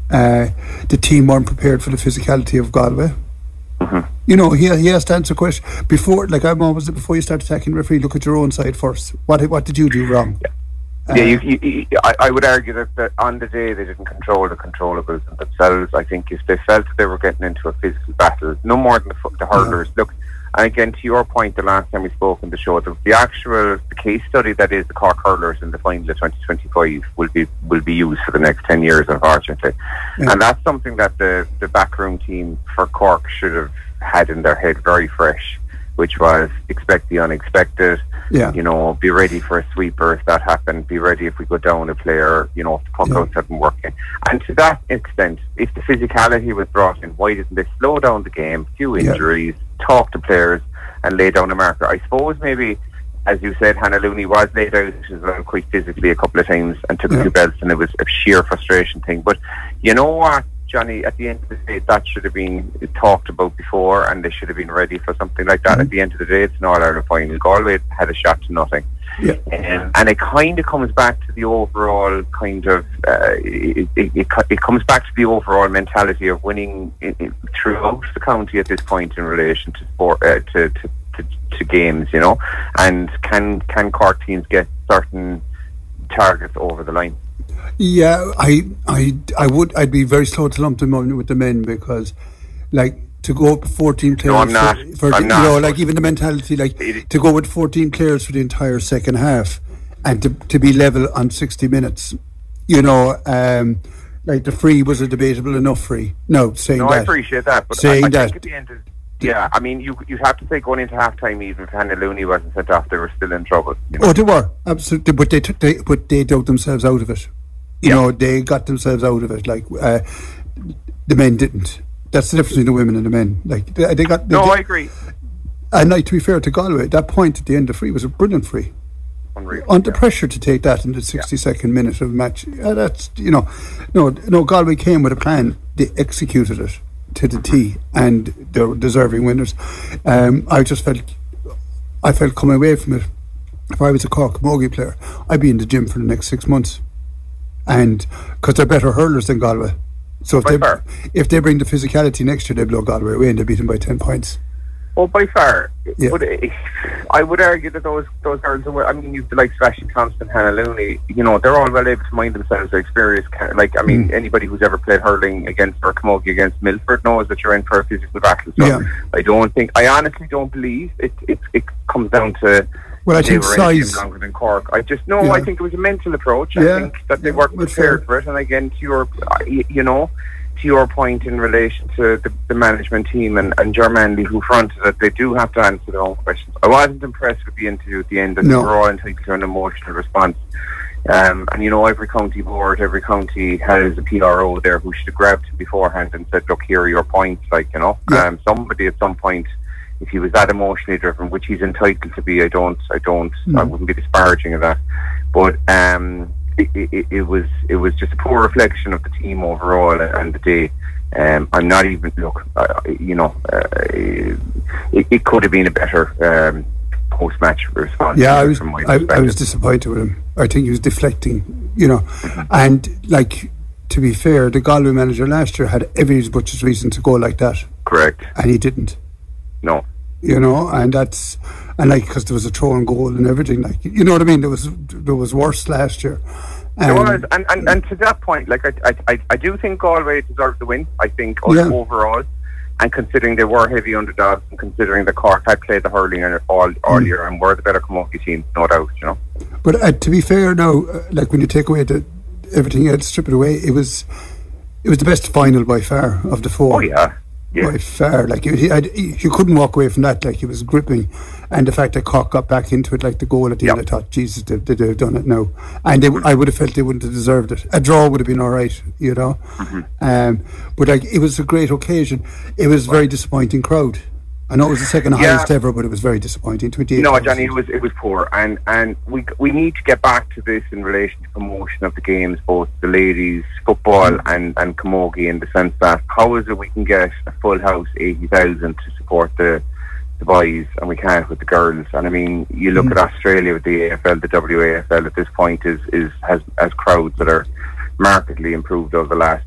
the team weren't prepared for the physicality of Galway. You know, he has to answer a question before. Like I'm always before you start attacking the referee, look at your own side first. What did you do wrong? I would argue that on the day they didn't control the controllables themselves. I think if they felt that they were getting into a physical battle, no more than the hurlers. Look, and again, to your point, the last time we spoke on the show, the case study that is the Cork hurlers in the final of 2025 will be used for the next 10 years, unfortunately. And that's something that the backroom team for Cork should have had in their head very fresh, which was expect the unexpected. You know, be ready for a sweeper if that happened. Be ready if we go down a player, you know, if the puck outs haven't working. And to that extent, if the physicality was brought in, why didn't they slow down the game, few injuries, talk to players and lay down a marker? I suppose maybe, as you said, Hannah Looney was laid out as well quite physically a couple of times and took a few belts, and it was a sheer frustration thing. But you know what, Johnny, at the end of the day, that should have been talked about before, and they should have been ready for something like that. At the end of the day, it's an All-Ireland final. Galway had a shot to nothing. And it kind of comes back to the overall kind of it comes back to the overall mentality of winning throughout the county at this point in relation to sport, to games, you know. And can Cork teams get certain targets over the line? Yeah, I'd be very slow to lump them on with the men, because like to go up 14 players. No, I'm not. You know, like even the mentality, like to go with 14 players for the entire second half and to be level on 60 minutes. You know, like the free was a debatable enough free. No, I appreciate that, but I think at the end of I mean, you have to say going into half-time, even if Hannah Looney wasn't sent off, they were still in trouble. You know? Oh, they were, absolutely, but they dug themselves out of it. You know, they got themselves out of it. Like the men didn't. That's the difference between the women and the men. Like they got. I agree. And like, to be fair to Galway, that point at the end of free was a brilliant free. Unreal. Under pressure to take that in the 62nd minute of the match. That's, you know, no. Galway came with a plan. They executed it to the T, and they're deserving winners. I felt coming away from it, if I was a Cork Camogie player, I'd be in the gym for the next 6 months, and because they're better hurlers than Galway, so if they bring the physicality next year, they blow Galway away and they beat them by 10 points. Well, by far, but I would argue that those girls are. I mean, you've the likes of Ashley Thompson, Hannah Looney. You know, they're all well able to mind themselves. Their experience, like I mean, anybody who's ever played hurling against or camogie against Milford knows that you're in for a physical battle. So I honestly don't believe it comes down to. Well, I think size longer than Cork. I think it was a mental approach. I think that they weren't prepared for it. And again, to your point in relation to the management team and Germandy who fronted it, they do have to answer their own questions. I wasn't impressed with the interview at the end. We're all entitled to an emotional response. And you know, every county board, every county has a PRO there who should have grabbed him beforehand and said, look, here are your points. Like, you know, somebody at some point, if he was that emotionally driven, which he's entitled to be, I wouldn't be disparaging of that. But it was just a poor reflection of the team overall and the day. I'm not even it could have been a better post-match response. Yeah, I was disappointed with him. I think he was deflecting, you know, and like, to be fair, the Galway manager last year had every butcher's reason to go like that. Correct, and he didn't. No. You know, and because there was a throw and goal and everything, like, you know what I mean. There was worse last year. There was, and to that point, like I do think Galway deserved the win. I think overall, and considering they were heavy underdogs, and considering the Cork had played the hurling all year and were the better camogie team, no doubt, you know. But to be fair, now, like when you take away everything else, strip it away, it was the best final by far of the four. Oh yeah. By far, like you couldn't walk away from that. Like, it was gripping, and the fact that Cork got back into it, like the goal at the end, I thought, Jesus, they've done it now. And I would have felt they wouldn't have deserved it. A draw would have been all right, you know. But like, it was a great occasion. It was a very disappointing crowd. I know it was the second highest ever, but it was very disappointing. No, Johnny, it was poor, and we need to get back to this in relation to promotion of the games, both the ladies football and camogie, in the sense that how is it we can get a full house 80,000 to support the boys, and we can't with the girls? And I mean, you look at Australia with the AFL, the WAFL at this point has crowds that are markedly improved over the last